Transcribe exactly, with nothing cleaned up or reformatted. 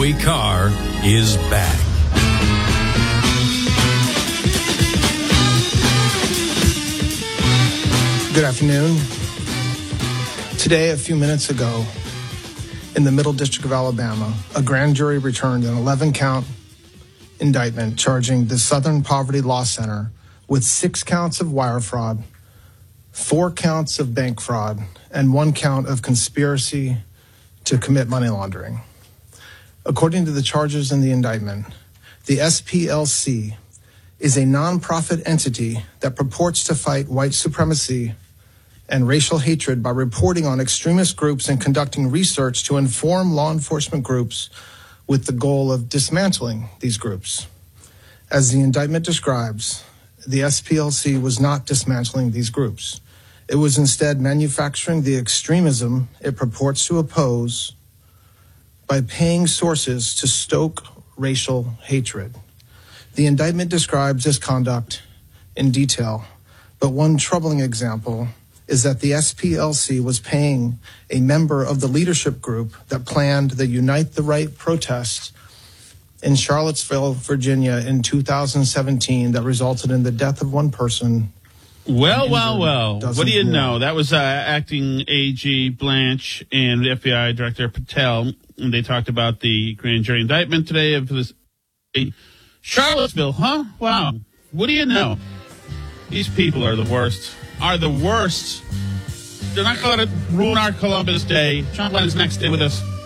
Gary Carr is back. Good afternoon. Today, a few minutes ago, in the Middle District of Alabama, a grand jury returned an eleven-count indictment charging the Southern Poverty Law Center with six counts of wire fraud, four counts of bank fraud, and one count of conspiracy to commit money laundering. According to the charges in the indictment, the S P L C is a nonprofit entity that purports to fight white supremacy and racial hatred by reporting on extremist groups and conducting research to inform law enforcement groups with the goal of dismantling these groups. As the indictment describes, the S P L C was not dismantling these groups. It was instead manufacturing the extremism it purports to oppose by paying sources to stoke racial hatred. The indictment describes this conduct in detail, but one troubling example is that the S P L C was paying a member of the leadership group that planned the Unite the Right protest in Charlottesville, Virginia in two thousand seventeen that resulted in the death of one person. Well, well, well. What do you more. know? That was uh, Acting A G Blanche and F B I Director Patel, and they talked about the grand jury indictment today of this Charlottesville, huh? Wow. What do you know? These people are the worst. Are the worst. They're not going to ruin our Columbus Day. John Glenn is next. Stay with us.